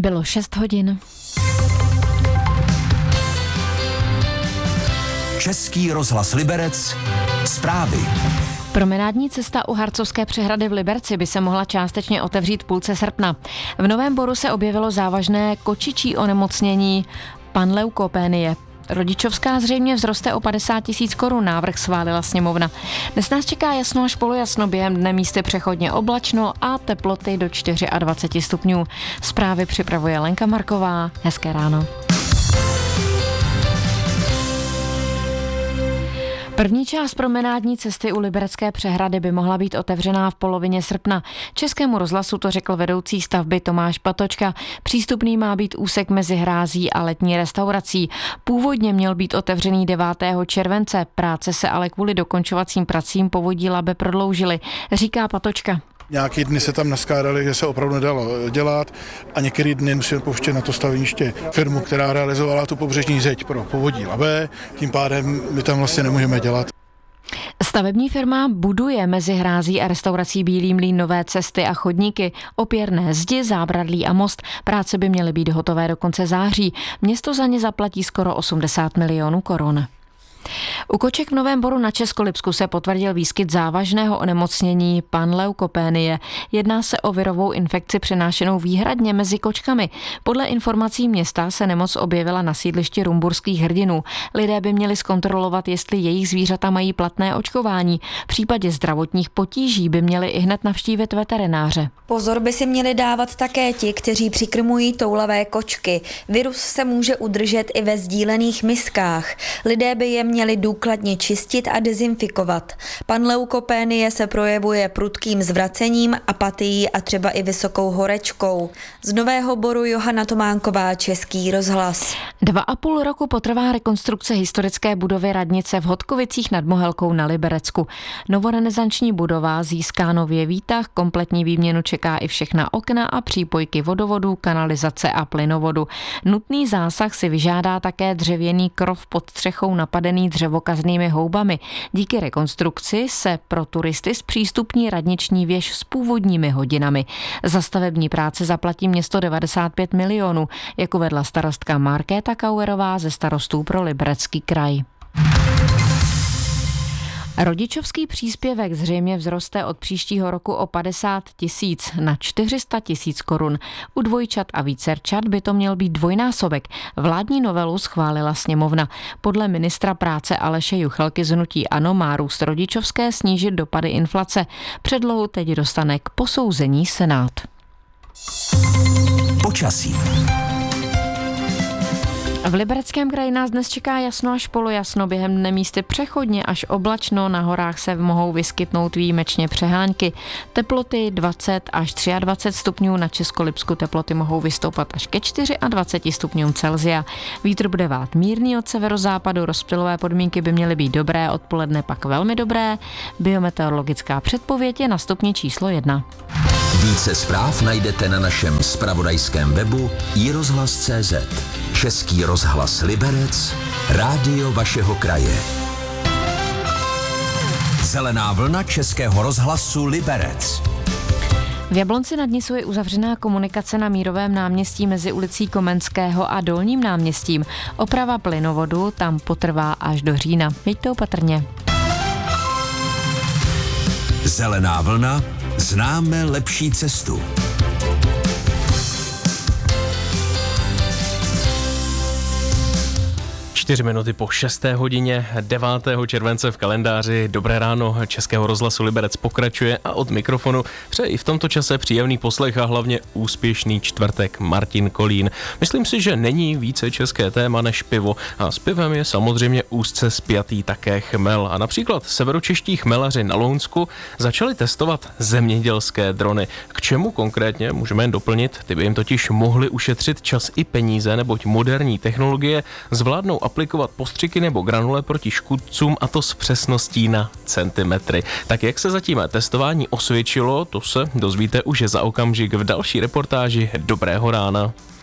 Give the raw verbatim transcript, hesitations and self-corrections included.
Bylo šest hodin. Český rozhlas Liberec. Zprávy. Promenádní cesta u Harcovské přehrady v Liberci by se mohla částečně otevřít v půlce srpna. V Novém Boru se objevilo závažné kočičí onemocnění panleukopenie. Rodičovská zřejmě vzroste o padesát tisíc korun, návrh schválila sněmovna. Dnes nás čeká jasno až polojasno, během dne místy přechodně oblačno a teploty do dvacet čtyři stupňů. Zprávy připravuje Lenka Marková. Hezké ráno. První část promenádní cesty u Liberecké přehrady by mohla být otevřená v polovině srpna. Českému rozhlasu to řekl vedoucí stavby Tomáš Patočka. Přístupný má být úsek mezi hrází a letní restaurací. Původně měl být otevřený devátého července, práce se ale kvůli dokončovacím pracím povodí Labe prodloužily, říká Patočka. Nějaký dny se tam naskládaly, že se opravdu nedalo dělat a některé dny musíme pouštět na to staveniště firmu, která realizovala tu pobřežní zeď pro povodí Labe, tím pádem my tam vlastně nemůžeme dělat. Stavební firma buduje mezi hrází a restaurací Bílý mlýn nové cesty a chodníky, opěrné zdi, zábradlí a most. Práce by měly být hotové do konce září. Město za ně zaplatí skoro osmdesát milionů korun. U koček v Novém Boru na Českolipsku se potvrdil výskyt závažného onemocnění panleukopenie. Jedná se o virovou infekci přenášenou výhradně mezi kočkami. Podle informací města se nemoc objevila na sídlišti rumburských hrdinů. Lidé by měli zkontrolovat, jestli jejich zvířata mají platné očkování. V případě zdravotních potíží by měli ihned navštívit veterináře. Pozor by si měli dávat také ti, kteří přikrmují toulavé kočky. Virus se může udržet i ve sdílených miskách. Lidé by je měli důkladně čistit a dezinfikovat. Panleukopenie se projevuje prudkým zvracením, apatií a třeba i vysokou horečkou. Z Nového Boru Johana Tománková, Český rozhlas. Dva a půl roku potrvá rekonstrukce historické budovy radnice v Hodkovicích nad Mohelkou na Liberecku. Novorenesanční budova získá nově výtah, kompletní výměnu čeká i všechna okna a přípojky vodovodu, kanalizace a plynovodu. Nutný zásah si vyžádá také dřevěný krov pod střechou napadený dřevokaznými houbami. Díky rekonstrukci se pro turisty zpřístupní radniční věž s původními hodinami. Za stavební práce zaplatí město devadesát pět milionů, jako vedla starostka Markéta Kauerová ze Starostů pro Liberecký kraj. Rodičovský příspěvek zřejmě vzroste od příštího roku o padesát tisíc na čtyři sta tisíc korun. U dvojčat a vícerčat by to měl být dvojnásobek. Vládní novelu schválila sněmovna. Podle ministra práce Aleše Juchelky z hnutí ANO má růst rodičovské snížit dopady inflace. Předlohu teď dostane k posouzení Senát. Počasí. V Libereckém kraji nás dnes čeká jasno až polojasno, během dne místy přechodně až oblačno, na horách se mohou vyskytnout výjimečně přehánky. Teploty dvacet až dvacet tři stupňů, na Českolipsku teploty mohou vystoupat až ke dvaceti čtyřem stupňům Celsia. Vítr bude vát mírný od severozápadu, rozptylové podmínky by měly být dobré, odpoledne pak velmi dobré. Biometeorologická předpověď je na stupni číslo jedna. Více zpráv najdete na našem zpravodajském webu i rozhlas tečka cé zet. Český rozhlas Liberec, rádio vašeho kraje. Zelená vlna Českého rozhlasu Liberec. V Jablonci nad Nisou je uzavřená komunikace na Mírovém náměstí mezi ulicí Komenského a Dolním náměstím. Oprava plynovodu tam potrvá až do října. Jeďte opatrně. Zelená vlna, známe lepší cestu. Čtyři minuty po šesté hodině devátého července v kalendáři. Dobré ráno Českého rozhlasu Liberec pokračuje a od mikrofonu přeje i v tomto čase příjemný poslech a hlavně úspěšný čtvrtek Martin Kolín. Myslím si, že není více české téma než pivo a s pivem je samozřejmě úzce spjatý také chmel. A například severočeští chmelaři na Lounsku začali testovat zemědělské drony. K čemu konkrétně můžeme jen doplnit? Ty by jim totiž mohly ušetřit čas i peníze, neboť moderní technologie zvládnou aplikovat postřiky nebo granule proti škůdcům, a to s přesností na centimetry. Tak jak se zatím testování osvědčilo, to se dozvíte už za okamžik v další reportáži Dobrého rána.